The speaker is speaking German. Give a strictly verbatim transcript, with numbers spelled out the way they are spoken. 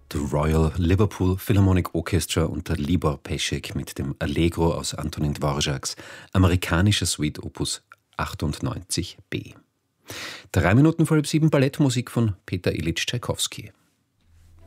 The Royal Liverpool Philharmonic Orchestra unter Libor Peschek mit dem Allegro aus Antonin Dvořáks amerikanischer Suite Opus achtundneunzig b. Drei Minuten vor halb sieben Ballettmusik von Peter Ilyitsch Tschaikowski.